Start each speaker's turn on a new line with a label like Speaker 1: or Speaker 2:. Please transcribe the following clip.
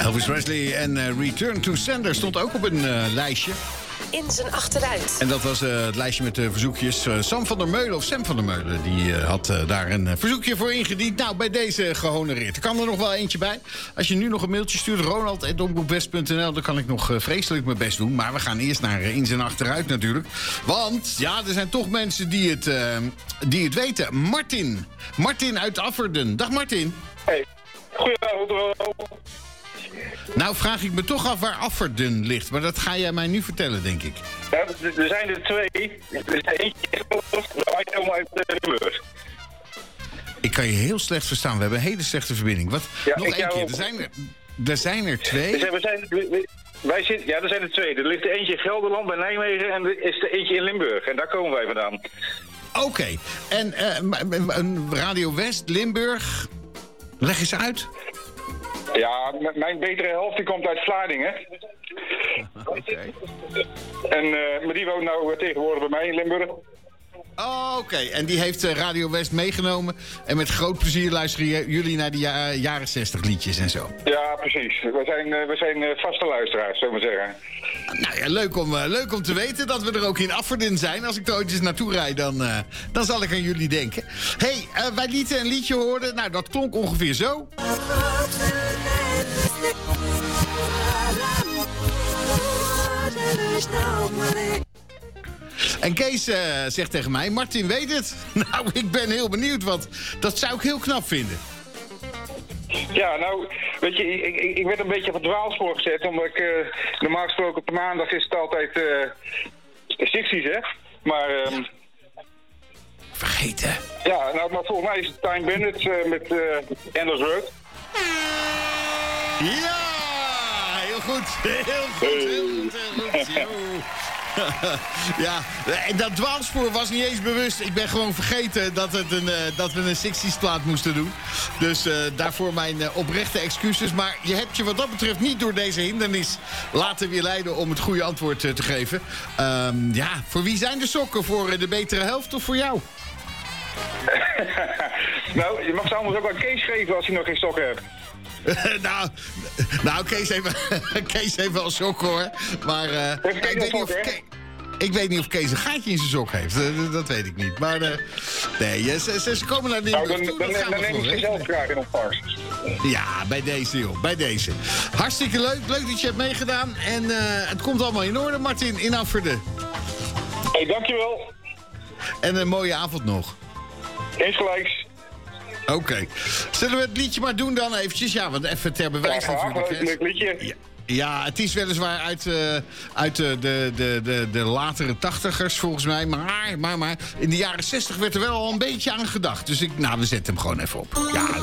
Speaker 1: Elvis Presley en Return to Sender stond ook op een lijstje.
Speaker 2: In zijn achteruit.
Speaker 1: En dat was het lijstje met de verzoekjes. Sam van der Meulen of Sam van der Meulen, die had daar een verzoekje voor ingediend. Nou, bij deze gehonoreerd. Er kan er nog wel eentje bij. Als je nu nog een mailtje stuurt, ronald@omroepwest.nl, dan kan ik nog vreselijk mijn best doen. Maar we gaan eerst naar in zijn achteruit natuurlijk. Want, ja, er zijn toch mensen die het weten. Martin uit Afferden. Dag Martin.
Speaker 3: Hey, goedenavond.
Speaker 1: Nou vraag ik me toch af waar Afferden ligt. Maar dat ga jij mij nu vertellen, denk ik.
Speaker 3: Ja, er zijn er twee. Er is eentje uit Limburg.
Speaker 1: Ik kan je heel slecht verstaan. We hebben een hele slechte verbinding. Wat?
Speaker 3: Ja,
Speaker 1: nog één keer. Er zijn er twee?
Speaker 3: Er zijn er twee. Er ligt er eentje in Gelderland bij Nijmegen en er is er eentje in Limburg. En daar komen wij vandaan.
Speaker 1: Oké. En Radio West, Limburg. Leg eens uit.
Speaker 3: Ja, mijn betere helft die komt uit Vlaardingen.
Speaker 1: Oké.
Speaker 3: Maar die woont nou tegenwoordig bij mij in Limburg.
Speaker 1: Oké. En die heeft Radio West meegenomen. En met groot plezier luisteren jullie naar die jaren 60 liedjes en zo.
Speaker 3: Ja, precies. We zijn vaste luisteraars, zullen we maar zeggen.
Speaker 1: Nou ja, leuk om te weten dat we er ook in Afferden zijn. Als ik er ooit eens naartoe rijd, dan zal ik aan jullie denken. Hey, wij lieten een liedje horen. Nou, dat klonk ongeveer zo. En Kees zegt tegen mij, Martin weet het. Nou, ik ben heel benieuwd, want dat zou ik heel knap vinden.
Speaker 3: Ja, nou, weet je, ik werd een beetje op het dwaalspoor gezet, omdat ik normaal gesproken op de maandag is het altijd 60's, hè. Maar...
Speaker 1: Vergeten.
Speaker 3: Ja, nou, maar volgens mij is het Time Bandits met Endless Road.
Speaker 1: Ja, heel goed. Heel goed. Ja, en dat dwaalspoor was niet eens bewust. Ik ben gewoon vergeten dat we een 60's plaat moesten doen. Dus daarvoor mijn oprechte excuses. Maar je hebt je wat dat betreft niet door deze hindernis laten weerleiden om het goede antwoord te geven. Ja, voor wie zijn de sokken? Voor de betere helft of voor jou?
Speaker 3: Nou, je mag ze anders ook aan Kees geven als hij nog geen sokken hebt.
Speaker 1: nou, Kees heeft wel sokken hoor. Maar ik weet niet of Kees een gaatje in zijn sok heeft. Dat weet ik niet. Maar nee, ze komen naar Limburg toe.
Speaker 3: Dan neem ik ze zelf graag in ontvangst.
Speaker 1: Ja, bij deze joh, bij deze. Hartstikke leuk. Leuk dat je hebt meegedaan. En het komt allemaal in orde, Martin, in Afferden.
Speaker 3: Hey, dankjewel.
Speaker 1: En een mooie avond nog.
Speaker 3: Insgelijks.
Speaker 1: Oké. Zullen we het liedje maar doen dan eventjes? Ja, want even ter bewijs natuurlijk.
Speaker 3: Leuk liedje.
Speaker 1: Ja, het is weliswaar uit de latere 80ers volgens mij. Maar in de jaren 60 werd er wel al een beetje aan gedacht. Dus we zetten hem gewoon even op. Ja.